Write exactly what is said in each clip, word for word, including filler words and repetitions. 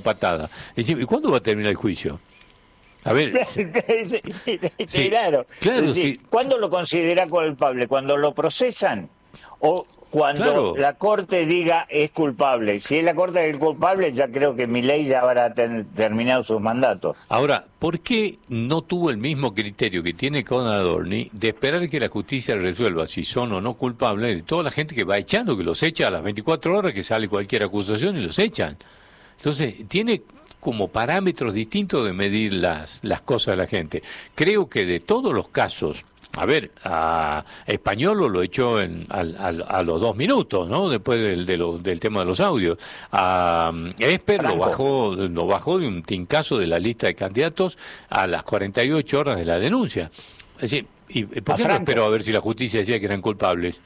patada. Es decir, ¿y cuándo va a terminar el juicio? A ver, sí, claro. claro, es decir, sí. ¿cuándo lo considera culpable? ¿Cuando lo procesan? ¿O cuando Claro. la Corte diga es culpable? Si es la Corte es culpable, ya creo que Milei ya habrá ten, terminado sus mandatos. Ahora, ¿por qué no tuvo el mismo criterio que tiene con Adorni de esperar que la justicia resuelva si son o no culpables de toda la gente que va echando, que los echa a las veinticuatro horas, que sale cualquier acusación y los echan? Entonces, tiene como parámetros distintos de medir las, las cosas de la gente. Creo que de todos los casos, a ver, a Españolo lo echó en, a, a, a los dos minutos, ¿no? Después del, de lo, del tema de los audios. A Esper lo bajó, lo bajó de un tincazo de la lista de candidatos a las cuarenta y ocho horas de la denuncia. Es decir, ¿y por qué no esperó a ver si la justicia decía que eran culpables?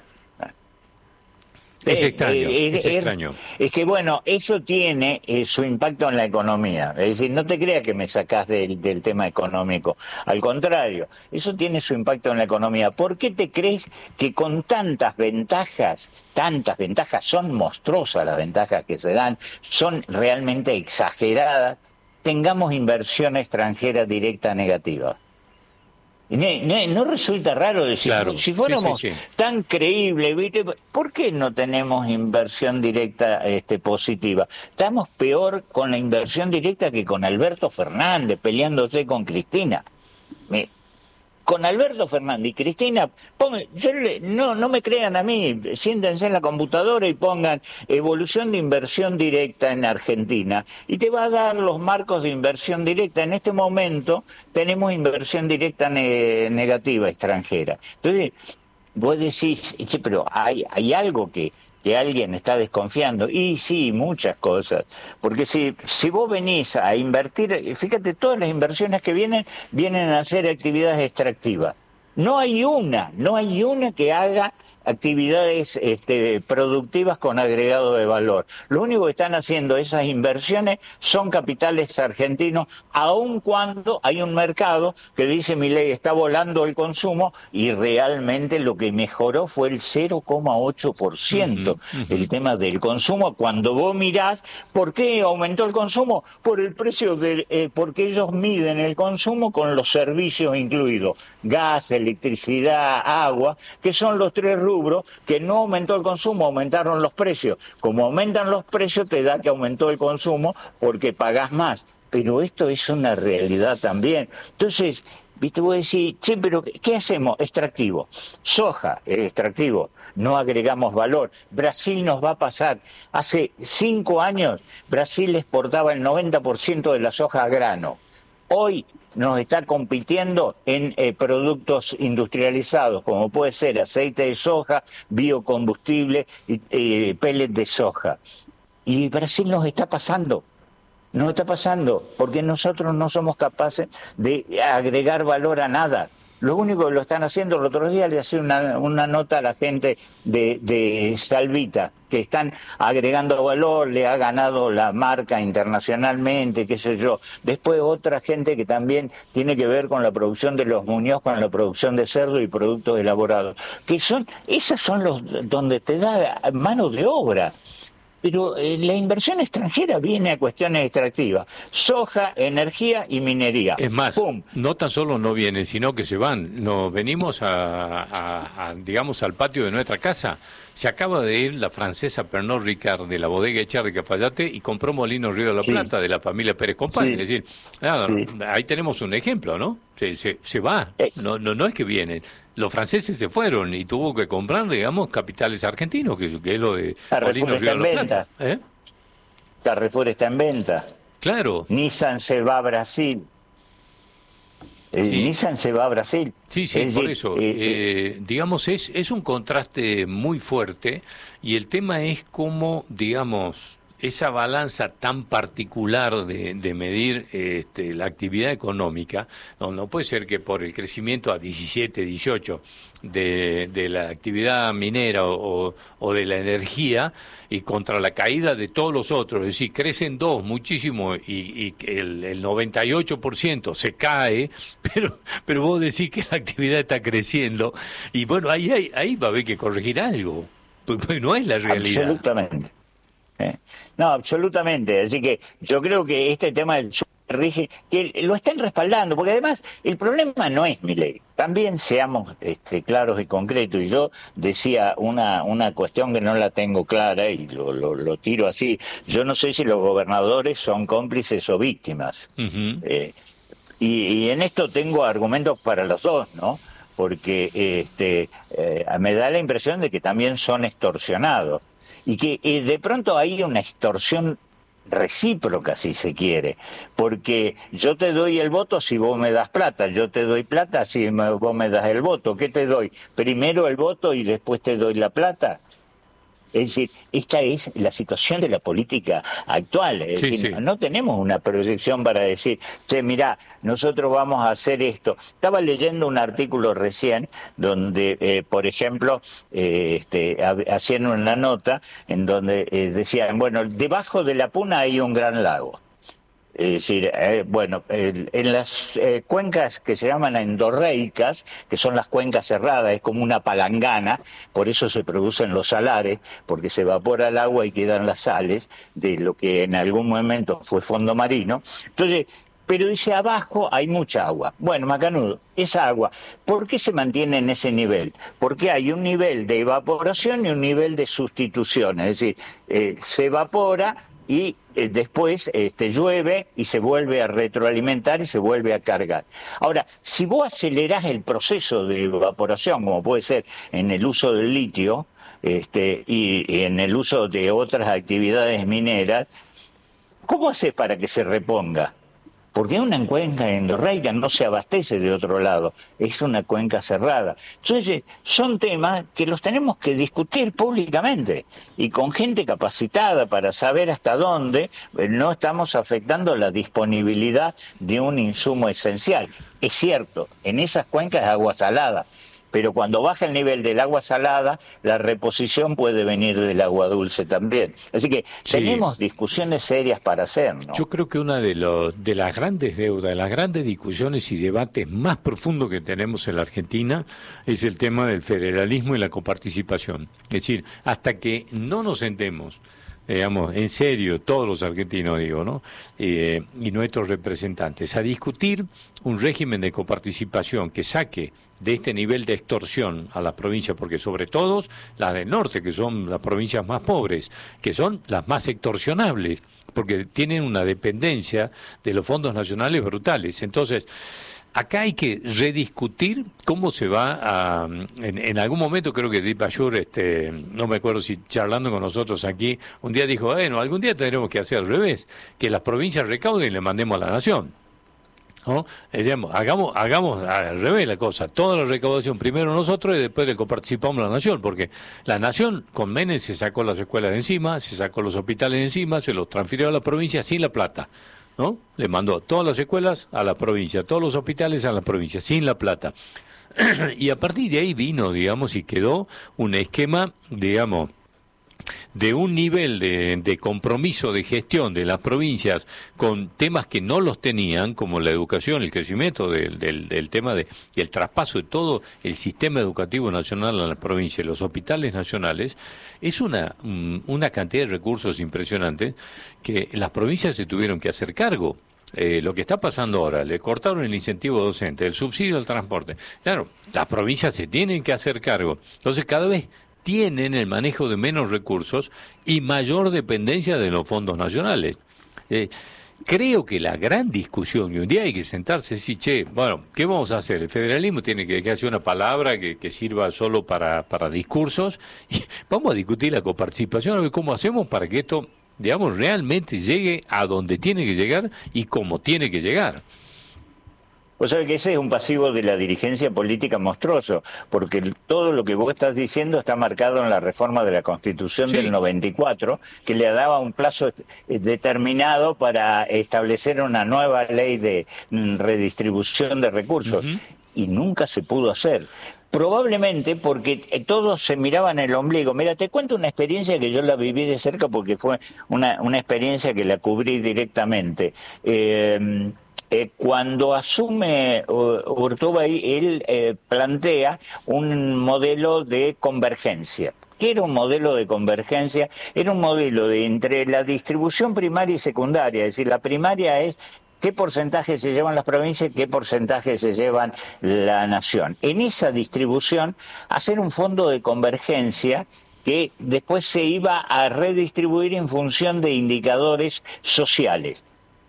Es extraño, eh, eh, es extraño. Es, es que, bueno, eso tiene eh, su impacto en la economía. Es decir, no te creas que me sacás del, del tema económico. Al contrario, eso tiene su impacto en la economía. ¿Por qué te crees que con tantas ventajas, tantas ventajas, son monstruosas las ventajas que se dan, son realmente exageradas, tengamos inversión extranjera directa negativa? No, no, no resulta raro decir, Claro, si fuéramos sí, sí, sí. tan creíbles, ¿viste? ¿Por qué no tenemos inversión directa este, positiva? Estamos peor con la inversión directa que con Alberto Fernández peleándose con Cristina. Me, con Alberto Fernández y Cristina, pongan, yo le, no, no me crean a mí, siéntense en la computadora y pongan evolución de inversión directa en Argentina y te va a dar los marcos de inversión directa. En este momento tenemos inversión directa ne negativa extranjera. Entonces, vos decís, che, pero hay, hay algo que... que alguien está desconfiando, y sí, muchas cosas, porque si, si vos venís a invertir, fíjate, todas las inversiones que vienen, vienen a hacer actividades extractivas, no hay una, no hay una que haga actividades este, productivas con agregado de valor. Lo único que están haciendo esas inversiones son capitales argentinos, aun cuando hay un mercado que dice Milei está volando el consumo y realmente lo que mejoró fue el cero coma ocho por ciento Uh-huh, uh-huh. el tema del consumo. Cuando vos mirás, ¿por qué aumentó el consumo? Por el precio de, eh, porque ellos miden el consumo con los servicios incluidos, gas, electricidad, agua, que son los tres rubros que no aumentó el consumo, aumentaron los precios. Como aumentan los precios, te da que aumentó el consumo porque pagás más. Pero esto es una realidad también. Entonces, viste, vos decís, che, pero ¿qué hacemos? Extractivo. Soja, extractivo. No agregamos valor. Brasil nos va a pasar. Hace cinco años, Brasil exportaba el noventa por ciento de la soja a grano. Hoy nos está compitiendo en eh, productos industrializados, como puede ser aceite de soja, biocombustible y eh, pellet de soja. Y Brasil nos está pasando, nos está pasando, porque nosotros no somos capaces de agregar valor a nada. Lo único que lo están haciendo, el otro día le hacía una, una nota a la gente de, de Salvita, que están agregando valor, le ha ganado la marca internacionalmente, qué sé yo. Después otra gente que también tiene que ver con la producción de los Muñoz, con la producción de cerdo y productos elaborados. Que son, esas son los donde te da mano de obra. Pero eh, la inversión extranjera viene a cuestiones extractivas. Soja, energía y minería. Es más, ¡pum! No tan solo no vienen, sino que se van. Nos venimos a, a, a, digamos, al patio de nuestra casa. Se acaba de ir la francesa Pernod Ricard de la bodega Echarri Cafayate y compró Molino Río de la Sí. Plata de la familia Pérez Compán. Sí. Es decir, nada, Sí. ahí tenemos un ejemplo, ¿no? Se, se, se va. Eh. No, no, no es que vienen. Los franceses se fueron y tuvo que comprar, digamos, capitales argentinos, que, que es lo de Carrefour Molino Río está de en la Plata. ¿Eh? Carrefour está en venta. Claro. Nissan se va a Brasil. Eh, Sí. Nissan se va a Brasil. Sí, sí, Es por decir, eso. eh, eh, Eh, digamos, es, es un contraste muy fuerte y el tema es cómo, digamos, esa balanza tan particular de, de medir este, la actividad económica, no, no puede ser que por el crecimiento a diecisiete, dieciocho de, de la actividad minera o, o de la energía y contra la caída de todos los otros, es decir, crecen dos muchísimo y, y el, el noventa y ocho por ciento se cae, pero, pero vos decís que la actividad está creciendo y bueno, ahí, ahí, ahí va a haber que corregir algo, pues no es la realidad. absolutamente. ¿eh? No, absolutamente. Así que yo creo que este tema del superrígido, que lo estén respaldando, porque además el problema no es Milei. También seamos este, claros y concretos. Y yo decía una una cuestión que no la tengo clara y lo, lo, lo tiro así. Yo no sé si los gobernadores son cómplices o víctimas. Uh-huh. Eh, y, y en esto tengo argumentos para los dos, ¿no? Porque este, eh, me da la impresión de que también son extorsionados. Y que eh, de pronto hay una extorsión recíproca, si se quiere, porque yo te doy el voto si vos me das plata, yo te doy plata si me, vos me das el voto. ¿Qué te doy? ¿Primero el voto y después te doy la plata? Es decir, esta es la situación de la política actual. Es sí, decir, sí. No tenemos una proyección para decir, che, mirá, nosotros vamos a hacer esto. Estaba leyendo un artículo recién donde, eh, por ejemplo, eh, este, hacían una nota en donde eh, decían, bueno, debajo de la Puna hay un gran lago. Es decir, eh, bueno, eh, en las eh, cuencas que se llaman endorreicas, que son las cuencas cerradas, es como una palangana, por eso se producen los salares, porque se evapora el agua y quedan las sales de lo que en algún momento fue fondo marino. Entonces, pero dice, abajo hay mucha agua. Bueno, macanudo, esa agua, ¿por qué se mantiene en ese nivel? Porque hay un nivel de evaporación y un nivel de sustitución, es decir, eh, se evapora y eh, después este, llueve y se vuelve a retroalimentar y se vuelve a cargar. Ahora, si vos acelerás el proceso de evaporación, como puede ser en el uso del litio este, y, y en el uso de otras actividades mineras, ¿cómo haces para que se reponga? Porque una cuenca endorreica no se abastece de otro lado, es una cuenca cerrada. Entonces, son temas que los tenemos que discutir públicamente y con gente capacitada para saber hasta dónde no estamos afectando la disponibilidad de un insumo esencial. Es cierto, en esas cuencas es agua salada, pero cuando baja el nivel del agua salada, la reposición puede venir del agua dulce también. Así que sí, tenemos discusiones serias para hacer, ¿no? Yo creo que una de, los, de las grandes deudas, de las grandes discusiones y debates más profundos que tenemos en la Argentina es el tema del federalismo y la coparticipación. Es decir, hasta que no nos sentemos, digamos, en serio, todos los argentinos, digo, ¿no? Eh, y nuestros representantes, a discutir un régimen de coparticipación que saque de este nivel de extorsión a las provincias, porque sobre todo las del norte, que son las provincias más pobres, que son las más extorsionables, porque tienen una dependencia de los fondos nacionales brutales. Entonces, acá hay que rediscutir cómo se va a... En, en algún momento creo que Deepak Yur, este, no me acuerdo si charlando con nosotros aquí, un día dijo, bueno, algún día tendremos que hacer al revés, que las provincias recauden y le mandemos a la nación. ¿No? Decíamos, hagamos, hagamos al revés la cosa, toda la recaudación primero nosotros y después le coparticipamos la nación, porque la nación con Menem se sacó las escuelas de encima, se sacó los hospitales de encima, se los transfirió a la provincia sin la plata, ¿no? Le mandó todas las escuelas a la provincia, todos los hospitales a la provincia, sin la plata. Y a partir de ahí vino, digamos, y quedó un esquema, digamos, de un nivel de, de compromiso de gestión de las provincias con temas que no los tenían, como la educación, el crecimiento del, del, del tema de y el traspaso de todo el sistema educativo nacional a las provincias, los hospitales nacionales, es una, una cantidad de recursos impresionantes que las provincias se tuvieron que hacer cargo. Eh, lo que está pasando ahora, le cortaron el incentivo docente, el subsidio al transporte. Claro, las provincias se tienen que hacer cargo. Entonces, cada vez tienen el manejo de menos recursos y mayor dependencia de los fondos nacionales. Eh, creo que la gran discusión, y un día hay que sentarse y decir, che, bueno, ¿qué vamos a hacer? El federalismo tiene que dejarse una palabra que, que sirva solo para, para discursos, y vamos a discutir la coparticipación, a ver cómo hacemos para que esto, digamos, realmente llegue a donde tiene que llegar y como tiene que llegar. Vos sabés que ese es un pasivo de la dirigencia política monstruoso, porque todo lo que vos estás diciendo está marcado en la reforma de la Constitución sí. del noventa y cuatro, que le daba un plazo determinado para establecer una nueva ley de redistribución de recursos, uh-huh. y nunca se pudo hacer. Probablemente porque todos se miraban el ombligo. Mira, te cuento una experiencia que yo la viví de cerca porque fue una, una experiencia que la cubrí directamente. Eh, Eh, cuando asume Urtubey, él eh, plantea un modelo de convergencia. ¿Qué era un modelo de convergencia? Era un modelo de entre la distribución primaria y secundaria, es decir, la primaria es qué porcentaje se llevan las provincias y qué porcentaje se llevan la nación. En esa distribución, hacer un fondo de convergencia que después se iba a redistribuir en función de indicadores sociales.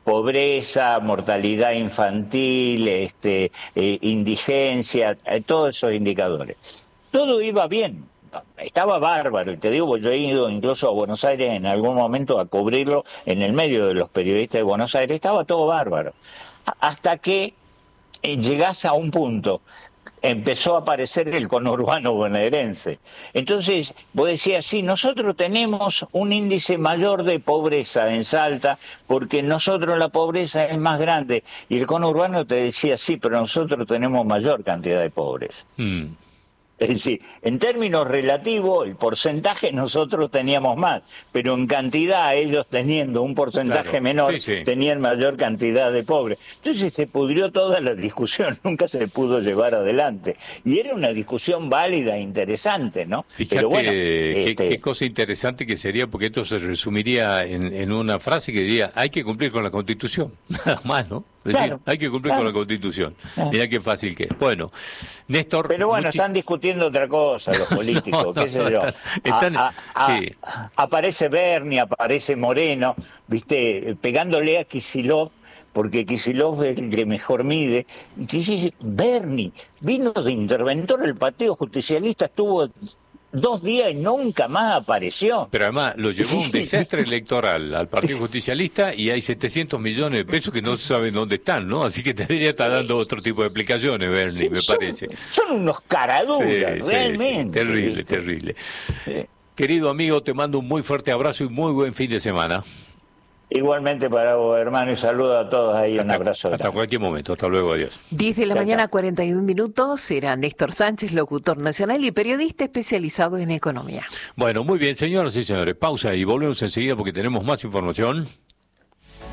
Pobreza, mortalidad infantil, este, eh, indigencia, eh, todos esos indicadores. Todo iba bien, estaba bárbaro, y te digo, yo he ido incluso a Buenos Aires en algún momento a cubrirlo en el medio de los periodistas de Buenos Aires, estaba todo bárbaro. Hasta que eh, llegás a un punto, empezó a aparecer el conurbano bonaerense. Entonces, vos decías, sí, nosotros tenemos un índice mayor de pobreza en Salta, porque nosotros la pobreza es más grande. Y el conurbano te decía, sí, pero nosotros tenemos mayor cantidad de pobres. Mm. Es decir, en términos relativos, el porcentaje nosotros teníamos más, pero en cantidad, ellos teniendo un porcentaje claro, menor, sí, sí. tenían mayor cantidad de pobres. Entonces se pudrió toda la discusión, nunca se pudo llevar adelante. Y era una discusión válida e interesante, ¿no? Fíjate, pero bueno, qué, este... qué cosa interesante que sería, porque esto se resumiría en, en una frase que diría, hay que cumplir con la Constitución, nada más, ¿no? Es decir, claro, hay que cumplir claro. con la Constitución. Claro. Mirá qué fácil que es. Bueno, Néstor... Pero bueno, muchi... están discutiendo otra cosa los políticos, no, qué sé no, yo. Están, a, a, sí. a, aparece Bernie, aparece Moreno, viste, pegándole a Kicillof, porque Kicillof es el que mejor mide. Y dice, Bernie vino de interventor, el Partido Justicialista estuvo... dos días y nunca más apareció. Pero además lo llevó un desastre electoral al Partido Justicialista y hay setecientos millones de pesos que no se saben dónde están, ¿no? Así que debería estar dando otro tipo de explicaciones, Bernie, me son, parece. Son unos caraduras, sí, realmente. Sí, sí, terrible, ¿viste? terrible. Sí. Querido amigo, te mando un muy fuerte abrazo y muy buen fin de semana. Igualmente para vos, hermano, y saludo a todos ahí, hasta, un abrazo. Hasta grande. Cualquier momento, hasta luego, adiós. diez de la chao, mañana, chao. cuarenta y un minutos, será Néstor Sánchez, locutor nacional y periodista especializado en economía. Bueno, muy bien, señoras y señores, pausa y volvemos enseguida porque tenemos más información.